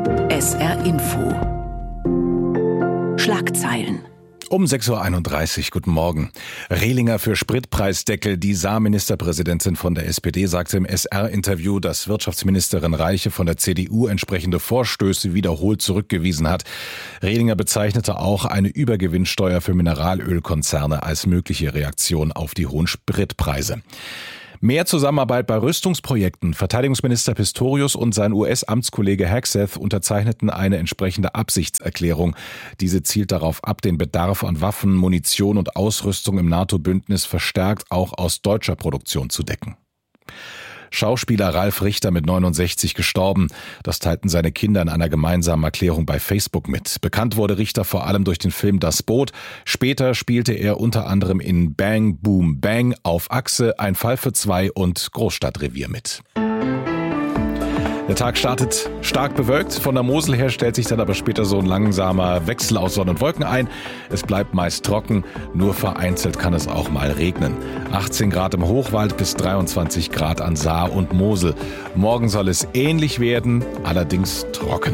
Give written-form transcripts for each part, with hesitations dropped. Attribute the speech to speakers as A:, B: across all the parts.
A: SR Info. Schlagzeilen.
B: Um 6.31 Uhr, guten Morgen. Rehlinger für Spritpreisdeckel. Die Saar-Ministerpräsidentin von der SPD sagte im SR-Interview, dass Wirtschaftsministerin Reiche von der CDU entsprechende Vorstöße wiederholt zurückgewiesen hat. Rehlinger bezeichnete auch eine Übergewinnsteuer für Mineralölkonzerne als mögliche Reaktion auf die hohen Spritpreise. Mehr Zusammenarbeit bei Rüstungsprojekten. Verteidigungsminister Pistorius und sein US-Amtskollege Hegseth unterzeichneten eine entsprechende Absichtserklärung. Diese zielt darauf ab, den Bedarf an Waffen, Munition und Ausrüstung im NATO-Bündnis verstärkt auch aus deutscher Produktion zu decken. Schauspieler Ralf Richter mit 69 gestorben. Das teilten seine Kinder in einer gemeinsamen Erklärung bei Facebook mit. Bekannt wurde Richter vor allem durch den Film Das Boot. Später spielte er unter anderem in Bang, Boom, Bang, Auf Achse, Ein Fall für zwei und Großstadtrevier mit. Der Tag startet stark bewölkt. Von der Mosel her stellt sich dann aber später so ein langsamer Wechsel aus Sonne und Wolken ein. Es bleibt meist trocken, nur vereinzelt kann es auch mal regnen. 18 Grad im Hochwald bis 23 Grad an Saar und Mosel. Morgen soll es ähnlich werden, allerdings trocken.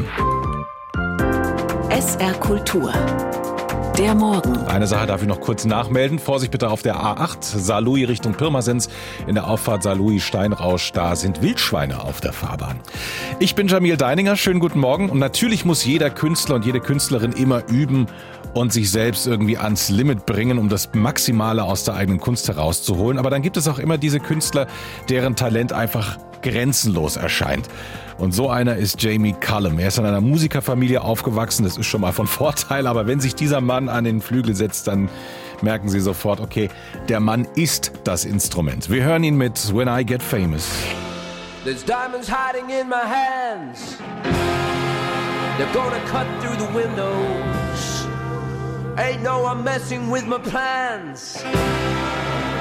A: SR Kultur. Der Morgen.
B: Eine Sache darf ich noch kurz nachmelden. Vorsicht bitte auf der A8, Saarlouis Richtung Pirmasens. In der Auffahrt Saarlouis-Steinrausch, da sind Wildschweine auf der Fahrbahn. Ich bin Jamil Deininger, schönen guten Morgen. Und natürlich muss jeder Künstler und jede Künstlerin immer üben und sich selbst irgendwie ans Limit bringen, um das Maximale aus der eigenen Kunst herauszuholen. Aber dann gibt es auch immer diese Künstler, deren Talent einfach grenzenlos erscheint. Und so einer ist Jamie Cullum. Er ist in einer Musikerfamilie aufgewachsen, das ist schon mal von Vorteil, aber wenn sich dieser Mann an den Flügel setzt, dann merken Sie sofort, okay, der Mann ist das Instrument. Wir hören ihn mit When I Get Famous.
C: There's diamonds hiding in my hands. They're gonna cut through the windows. Ain't no one messing with my plans.